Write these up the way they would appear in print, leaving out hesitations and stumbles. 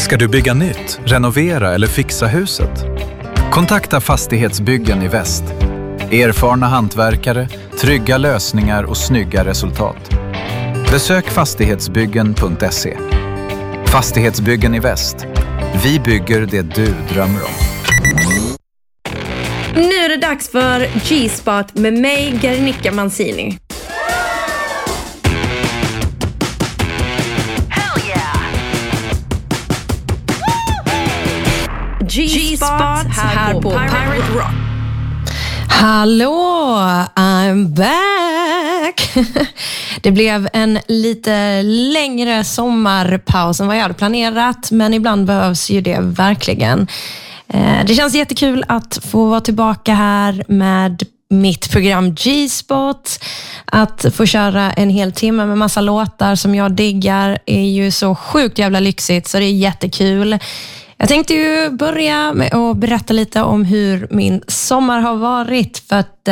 Ska du bygga nytt, renovera eller fixa huset? Kontakta Fastighetsbyggen i Väst. Erfarna hantverkare, trygga lösningar och snygga resultat. Besök fastighetsbyggen.se. Fastighetsbyggen i Väst. Vi bygger det du drömmer om. Nu är det dags för G-spot med mig, Guernica Mancini. G-spot här på Pirate Rock. Hallå, I'm back. Det blev en lite längre sommarpaus än vad jag hade planerat, men ibland behövs ju det verkligen. Det känns jättekul att få vara tillbaka här med mitt program G-spot. Att få köra en hel timme med massa låtar som jag diggar är ju så sjukt jävla lyxigt, så det är jättekul. Jag tänkte ju börja med att berätta lite om hur min sommar har varit, för att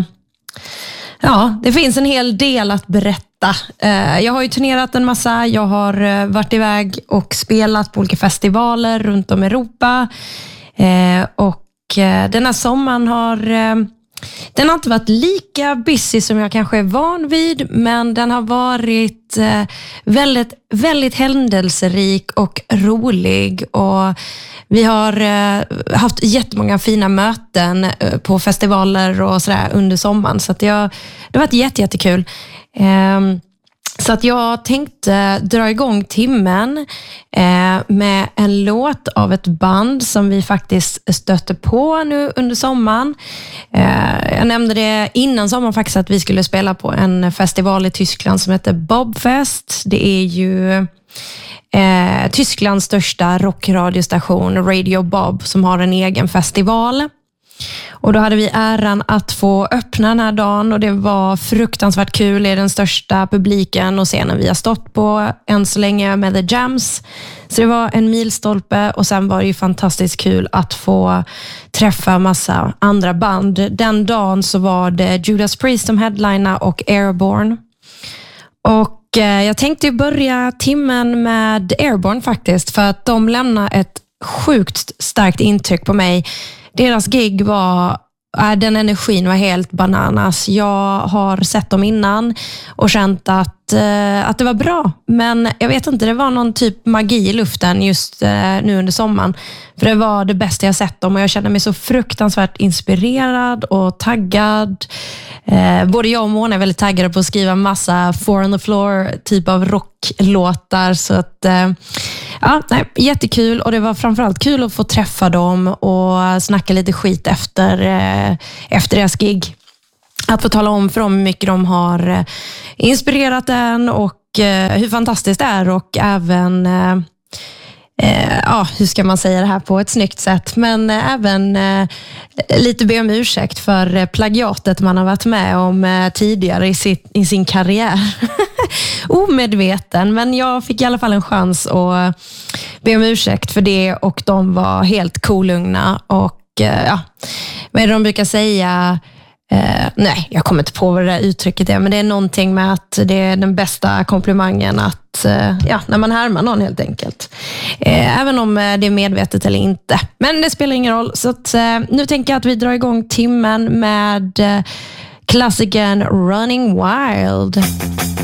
det finns en hel del att berätta. Jag har ju turnerat en massa, jag har varit iväg och spelat på olika festivaler runt om i Europa, och den här sommaren den har inte varit lika busy som jag kanske är van vid, men den har varit väldigt, väldigt händelserik och rolig, och vi har haft jättemånga fina möten på festivaler och sådär under sommaren, så att det har varit jättekul. Så att jag tänkte dra igång timmen med en låt av ett band som vi faktiskt stötte på nu under sommaren. Jag nämnde det innan sommaren faktiskt, att vi skulle spela på en festival i Tyskland som heter Bobfest. Det är ju Tysklands största rockradiostation, Radio Bob, som har en egen festival. Och då hade vi äran att få öppna den här dagen, och det var fruktansvärt kul i den största publiken och scenen vi har stått på än så länge med The Jams. Så det var en milstolpe, och sen var det ju fantastiskt kul att få träffa massa andra band. Den dagen så var det Judas Priest som headliner och Airborne. Och jag tänkte börja timmen med Airborne faktiskt, för att de lämnar ett sjukt starkt intryck på mig. Deras gig den energin var helt bananas. Jag har sett dem innan och känt att det var bra. Men jag vet inte, det var någon typ magi i luften just nu under sommaren. För det var det bästa jag sett dem, och jag kände mig så fruktansvärt inspirerad och taggad. Både jag och Mona är väldigt taggade på att skriva massa four on the floor typ av rocklåtar. Så att jättekul, och det var framförallt kul att få träffa dem och snacka lite skit efter deras gig. Att få tala om för dem hur mycket de har inspirerat en och hur fantastiskt det är, och även hur ska man säga det här på ett snyggt sätt, men även lite be om ursäkt för plagiatet man har varit med om tidigare i sin karriär. Omedveten, men jag fick i alla fall en chans att be om ursäkt för det, och de var helt kolugna, och vad är det de brukar säga? Nej, jag kommer inte på vad det där uttrycket är, men det är någonting med att det är den bästa komplimangen att när man härmar någon helt enkelt. Även om det är medvetet eller inte. Men det spelar ingen roll. Så att, nu tänker jag att vi drar igång timmen med klassikern Running Wild.